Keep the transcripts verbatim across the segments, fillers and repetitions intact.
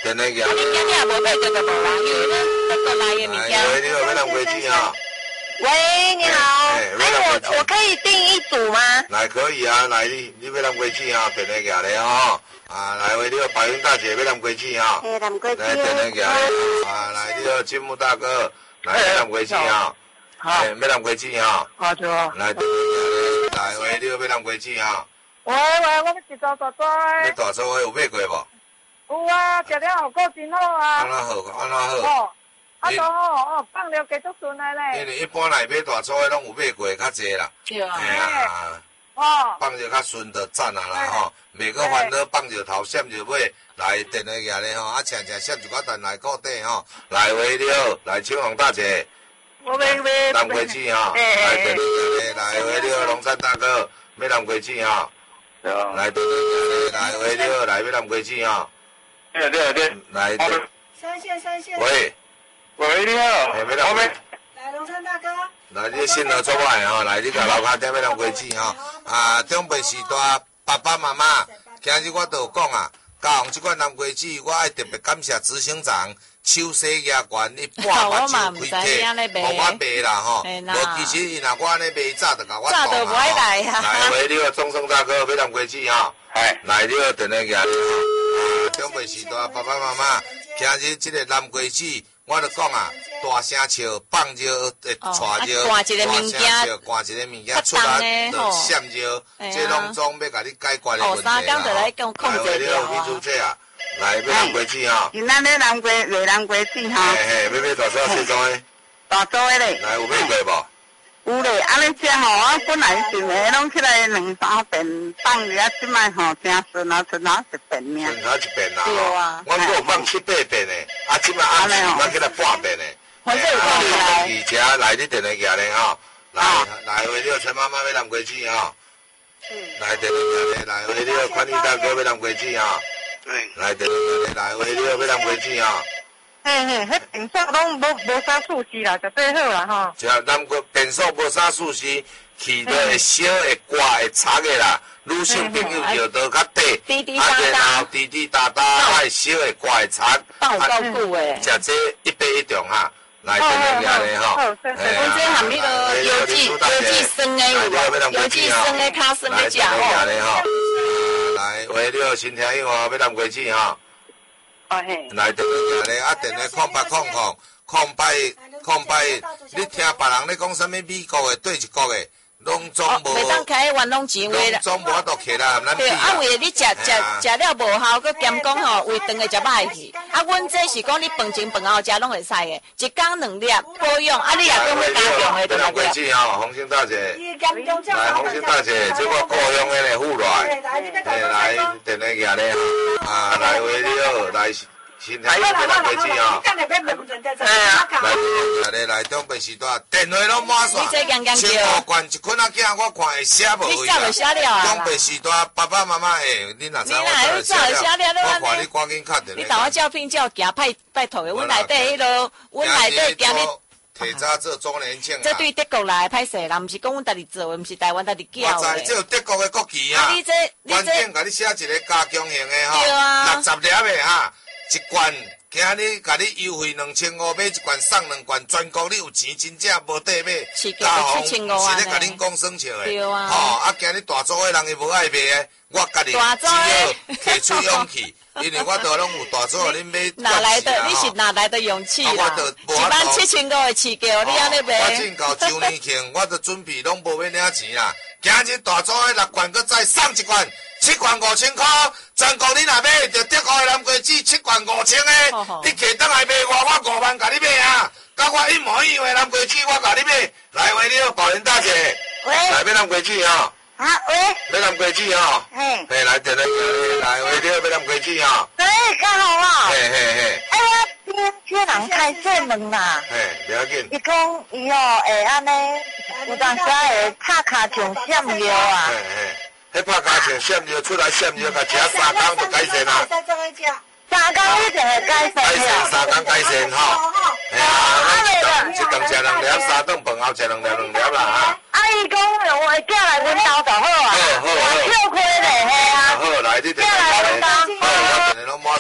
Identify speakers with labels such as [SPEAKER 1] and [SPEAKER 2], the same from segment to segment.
[SPEAKER 1] 电话机。
[SPEAKER 2] 啊，你今日也无买着就无啦，因为咱国内的物件。
[SPEAKER 1] 喂，你好，要南瓜子啊？
[SPEAKER 3] 喂，你好。哎，我我可以订一组吗？
[SPEAKER 1] 来，可以啊，来你你要南瓜子啊，电话机来哦。啊，来喂，你好，白云大姐要南瓜子啊。
[SPEAKER 3] 哎，南瓜子。
[SPEAKER 1] 来，电话机来。啊，来，你好，金木大哥，来要南瓜子啊。好。要南瓜子啊。
[SPEAKER 4] 好的。
[SPEAKER 1] 来，电话机来。来喂，你好，要南瓜子啊。
[SPEAKER 4] 喂喂，我要一组大组的。
[SPEAKER 1] 你大组的有买过无？
[SPEAKER 4] 有啊，食了效果真好啊。
[SPEAKER 1] 安怎好？安怎好？
[SPEAKER 4] 哦，啊都好哦，放了加足顺的咧。
[SPEAKER 1] 因为一般来买大组的拢有买过较济啦。
[SPEAKER 2] 对啊。
[SPEAKER 1] 哎呀。
[SPEAKER 4] 哦。
[SPEAKER 1] 放着较顺就赞啊啦吼，袂个烦恼放着头闪着尾，来电话机咧吼，啊请请闪一寡蛋来固定吼，来喂你好，来青红大姐。
[SPEAKER 4] 我买买。
[SPEAKER 1] 南瓜子吼，来电话机来喂你好，龙山大哥，要南瓜子吼。来电话机来喂你好，来要南瓜子吼。
[SPEAKER 5] 对对对，
[SPEAKER 1] 来。
[SPEAKER 3] 三线三线。
[SPEAKER 1] 喂。
[SPEAKER 5] 喂，你好。
[SPEAKER 1] 哎，要南瓜。
[SPEAKER 3] 来，龙山大哥。
[SPEAKER 1] 来，你信号做歹吼，来你甲楼骹点要南瓜子吼。啊，长辈时代爸爸妈妈，今日我都有讲啊，教这款南瓜子，我爱特别感谢执行长手洗牙关，伊半目睭开体，互我卖啦吼。无其实伊若我安尼卖，早就甲我讲啦吼。来，喂，你好，钟生大哥，要南瓜子吼。
[SPEAKER 5] 哎。
[SPEAKER 1] 来，你好，电话机。啊，长辈时代爸爸妈妈，今日这个南瓜子。我就讲啊，大声笑，放尿会带尿，大声笑，灌一个物件出来就闪尿，这拢总要甲你解决的问题啦。来，为了有去做这啊，来要南瓜子哈。
[SPEAKER 4] 今仔日南瓜卖南瓜子哈。
[SPEAKER 1] 嘿嘿，要买大组小组的。
[SPEAKER 4] 大组的咧。
[SPEAKER 1] 来有买过无？
[SPEAKER 4] 有咧，安尼食吼，我本来想的拢起来两三遍放入啊，即摆吼真顺啊，剩下一遍尔。
[SPEAKER 1] 剩下一遍啦
[SPEAKER 4] 对啊。
[SPEAKER 1] 我有放七八遍的，啊，即摆暗时我起来半遍的。
[SPEAKER 4] 反正有放起来。
[SPEAKER 1] 而且来你电话机咧吼，来来为了陈妈妈要南瓜子吼。嗯。来电话机咧，来为了宽裕大哥要南瓜子吼。对。来电话机咧，来为了要南瓜子吼。
[SPEAKER 4] 嘿嘿，迄变数拢无无啥素质啦，就最好啦吼。
[SPEAKER 1] 只南瓜变数无啥素质，去到会烧会刮会擦的啦。女性朋友就都较短，啊然后滴滴答答，会烧会刮会擦。
[SPEAKER 2] 放有够久诶。
[SPEAKER 1] 食这一杯一重哈，来电话机咧吼。
[SPEAKER 2] 我这含迄个有机有机酸的有无？有机酸的卡酸的食哦。
[SPEAKER 1] 来，喂，你好，新听友哦，要南瓜子吼。来电话机咧，啊电话空八空空空八空八，你听别人咧讲啥物美国的对一国的，拢总无。
[SPEAKER 2] 袂当开玩弄钱话啦。
[SPEAKER 1] 拢总无法度起啦，咱比啊。
[SPEAKER 2] 啊，为你食食食了无效，佮兼讲吼，胃肠会食歹去。啊，阮这是讲你饭前饭后食拢会使的，一天两粒保养。啊，你也讲要加强的，对不对？
[SPEAKER 1] 南瓜子吼，红星大姐。来，红星大姐，这个故乡的咧户外，诶，来电话机咧，啊，来喂你好，来。新台要南瓜子哦，哎呀，来来来，长辈时代电话拢满线，千五罐一捆仔囝，我看会写无位啦。长辈时代爸爸妈妈诶，你若知我写了，我看你赶紧敲电话。
[SPEAKER 2] 你同我照片照行拜拜托的，阮内底迄落，阮内底今日。
[SPEAKER 1] 提早做周年庆啊！
[SPEAKER 2] 这对德国来歹势啦，毋是讲阮家己做，毋是台湾家己叫
[SPEAKER 1] 的。我知，这有德国的国旗啊！
[SPEAKER 2] 你这你
[SPEAKER 1] 这，关键甲你写一个加强型的
[SPEAKER 2] 吼，
[SPEAKER 1] 六十粒的哈，一罐，今日甲你优惠两千五，买一罐送两罐，全国你有钱真正无得买。
[SPEAKER 2] 加红是咧
[SPEAKER 1] 甲恁讲生笑的。
[SPEAKER 2] 对啊。
[SPEAKER 1] 吼，啊，今日大组的人伊无爱买的，我家己只要提出勇气。因为我都拢有大组，恁买。
[SPEAKER 2] 哪来的？你是哪来的勇气啦？一万七千五的起价，你安尼卖？
[SPEAKER 1] 我正到周年庆，我都准备拢无要领钱啦。今日大组的六罐，搁再送一罐，七罐五千块。全国你若买着德国的南瓜子，七罐五千的，你摕倒来卖我，我五万甲你买啊！甲我一模一样的南瓜子，我甲你买。来，喂，你好，宝莲大姐。
[SPEAKER 3] 喂。
[SPEAKER 1] 来买南瓜子哈。
[SPEAKER 3] 啊，喂。
[SPEAKER 1] 买南瓜子哈。
[SPEAKER 3] 嘿。
[SPEAKER 1] 嘿，来电话来，喂，你好，买南瓜子哈。
[SPEAKER 3] 哎，刚好啊。
[SPEAKER 1] 嘿嘿嘿。
[SPEAKER 3] 哎呀，今天人开正门啦。
[SPEAKER 1] 嘿，不要紧。
[SPEAKER 3] 伊讲伊哦会安尼，有当时会拍卡像闪尿啊。
[SPEAKER 1] 嘿嘿，迄拍卡像闪尿出来闪尿，甲食三工就改善啦。
[SPEAKER 3] 三工一定会改善。
[SPEAKER 1] 改善三工改善吼。哎呀，一顿食两粒，三顿饭后食两粒两粒啦哈。
[SPEAKER 3] 啊，伊讲用我寄来阮兜就好啊。好好好。跳开咧，嘿啊。
[SPEAKER 1] 好，来你电话来。好，我电话拢满线吼。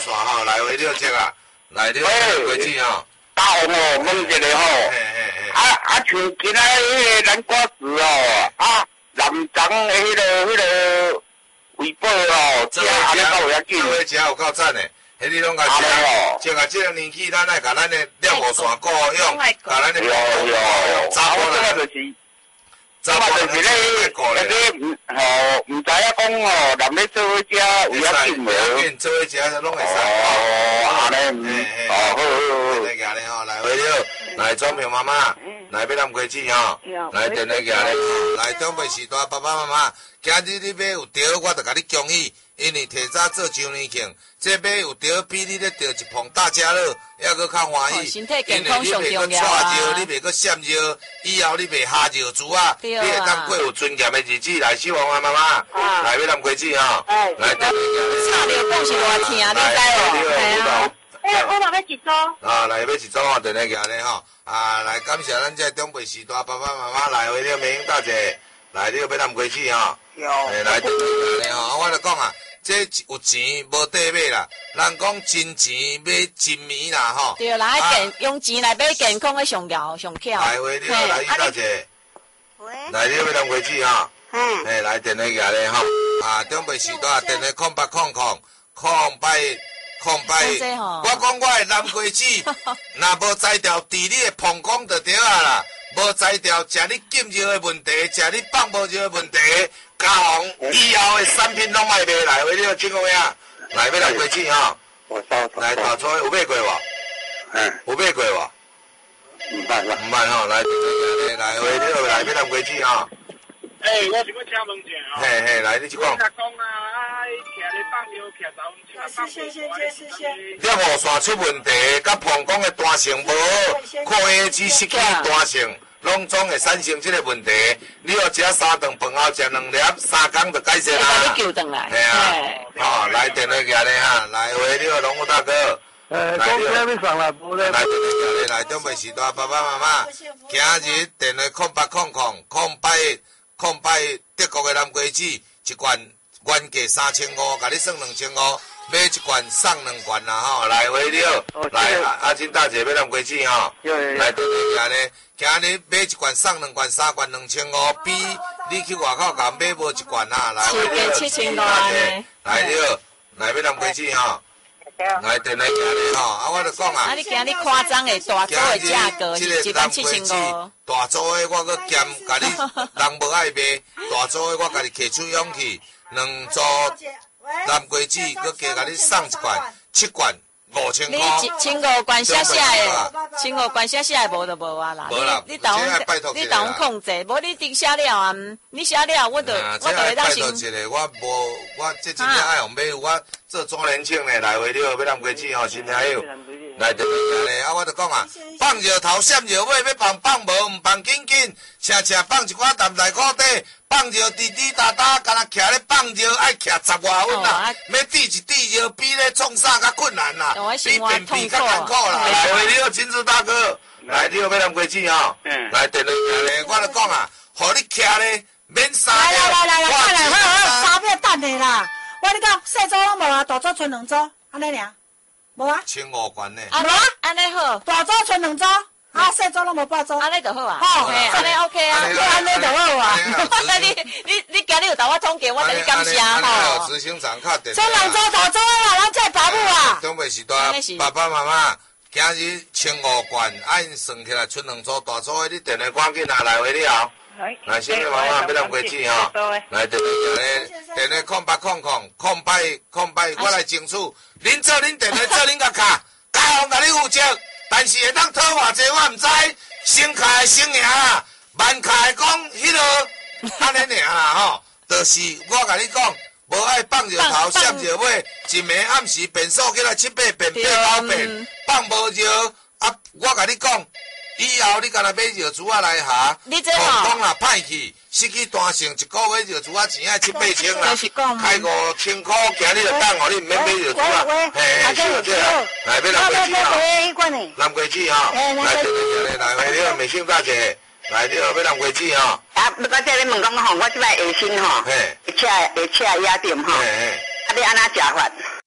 [SPEAKER 1] 来回六只啊，来六回去吼。
[SPEAKER 5] 大红哦，问一个吼，啊啊，像今仔迄个南瓜子哦，啊，南庄的迄个迄个微波哦，
[SPEAKER 1] 这位食，这位食有够赞的，迄你拢甲食，就甲这个年纪，咱来甲咱的了无线顾用，甲咱的有有查甫人就是。查甫人就是咧，那个吼，唔知影讲吼，男咧做伙食有要紧无？要紧，做伙食拢会使。哦，安尼，哦，好好好。来夹咧吼，来回了，来庄平妈妈，来要南瓜子吼，来电来夹咧，来长辈时代爸爸妈妈，今日你买有钓，我就甲你恭喜，因为提早做周年庆，这买有钓比你咧钓一捧大家乐还阁较欢喜，
[SPEAKER 2] 身体健康上重要啊！
[SPEAKER 1] 因为你袂阁串热，你袂阁闪热，以后你袂下热猪啊，你会当过有尊严的日子。来，小王妈妈，来要南瓜子吼，来电来夹咧。
[SPEAKER 2] 吵着讲是偌疼，你知哦？系啊。
[SPEAKER 3] 哎，我嘛要一组。
[SPEAKER 1] 啊，来要一组哦，电来夹咧吼，啊，来感谢咱这长辈时代爸爸妈妈来为了美英大姐，来了要南瓜子吼，哎，来电来夹咧吼，我就讲啊。这有钱无地买啦，人讲真钱买真米啦吼。
[SPEAKER 2] 对啦，健用钱来买健康的上巧上巧。
[SPEAKER 1] 来回你来，大姐。喂。来你要南瓜子吼。嗯。哎，来电话夹咧吼，啊，长辈时代电话空八空空空八空八。我讲我的南瓜子，若无摘掉地理的膀胱就对啊啦，无摘掉食你禁药的问题，食你放无药的问题。嘉宏以后的产品拢卖袂来，为了怎个样？来要南瓜子吼，来大菜有买过无？嗯，有买过无？唔捌啦，唔捌吼，来来为了来要南瓜子吼。诶，我想要请问一下吼。嘿嘿，来你去讲。我甲讲啊，啊，徛咧放药，徛十分钟啊，放无关。了无线出问题，甲膀胱的弹性无，抗 A G 失去弹性。拢总会产生这个问题，你要食三顿饭后食两粒，三工就改善啦。
[SPEAKER 2] 把你救回来。
[SPEAKER 1] 系啊，哦，来电话夹咧哈，来回你个龙武大哥。
[SPEAKER 5] 呃，公车要上啦，无咧。
[SPEAKER 1] 来电话夹咧，来长辈时代爸爸妈妈，今日电话空八空空空八空八德国的南瓜子一罐原价三千五，甲你算两千五。买一罐送两罐啦吼，来回了，来阿金大姐要南瓜子吼，来电话夹咧。今日买一罐送两罐，三罐两千五，比你去外口甲买无一罐啊！来，
[SPEAKER 2] 七千多呢。
[SPEAKER 1] 来了，来要南瓜子吼，来电来夹咧吼，啊，我就讲啊。
[SPEAKER 2] 啊，你今日夸张的大组的价格是一罐七千五。
[SPEAKER 1] 大组的我搁兼甲你，人无爱买，大组的我甲你摕出勇气，两组南瓜子搁加甲你送一罐，七罐。五千块，
[SPEAKER 2] 你千五罐写写的，千五罐写写的无就无啊啦。你你当你当控制，无你定写了啊，你写了我就我就会当先。
[SPEAKER 1] 我无我这真正爱用买，我做周年庆呢，来回了要南瓜子吼，新加油。来就来啊！我就讲啊，放热头闪热尾，要放放无唔放紧紧，车车放一寡淡内裤底，放热滴滴答答，敢若徛咧放热爱徛十外分啦，要滴一滴热比咧创啥较困难啦，比便秘较艰苦啦。来回了亲自大哥，来你要买南瓜子吼，来电话咧，我就讲啊，互你徛咧免衫。
[SPEAKER 6] 来来来来来，快来，好好，三片等你啦。我你讲细组拢无啊，大组剩两组，安尼尔。无啊，
[SPEAKER 1] 千五罐呢？
[SPEAKER 2] 无啊，安尼好，
[SPEAKER 6] 大组剩两组，啊，细组拢无八组，
[SPEAKER 2] 安尼就好啊。
[SPEAKER 6] 好，
[SPEAKER 2] 安尼 OK 啊，
[SPEAKER 6] 安尼就好啊。
[SPEAKER 2] 那你你你今日有甲我统计，我甲你感谢吼。
[SPEAKER 1] 执行长敲电
[SPEAKER 6] 话。剩两组大组啦，咱再保姆啊。
[SPEAKER 1] 长辈时代，爸爸妈妈，今日千五罐，按算起来剩两组大组的，你电话赶紧拿来回了。来，小妹妈妈要南瓜子吼，来电话咧，电话空八空空空八空八，我来争取。恁做恁电话，做恁甲卡，嘉宏甲你负责，但是会当讨偌济我毋知，先卡的先赢啦，慢卡的讲迄落，安尼尔啦吼，就是我甲你讲，无爱放热头，闪热尾，一暝暗时变数起来七八遍八九遍，放无热，啊，我甲你讲。以后你干那买热珠啊来下，膀胱啦歹去，失去弹性，一个月热珠啊钱爱七八千啦，开五千块，今日就等我，你唔免买热珠啊。嘿，是这样，来买南瓜子吼，南瓜子吼，来来来，来你个美心大姐，来你个买南瓜子吼。
[SPEAKER 3] 啊，我这里问讲吼，我即摆下身吼，会车会车压点吼，啊你安怎食法？